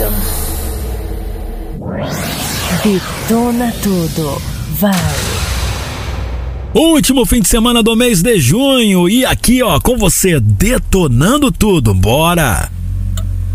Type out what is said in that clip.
Detona tudo. Vai. Último fim de semana do mês de junho e aqui, ó, com você detonando tudo. Bora!